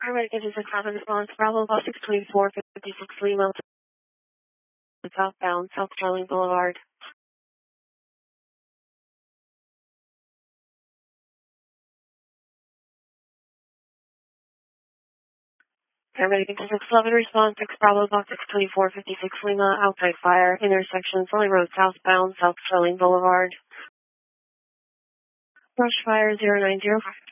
Paramedic Engine 611 response, Bravo Bus 624, 56 Lima, southbound, South Sterling Boulevard. Paramedic Engine 611 response, 6 Bravo Bus 624, 56 Lima, outside fire, intersection, Sully Road, southbound, South Sterling Boulevard. Brush fire 090.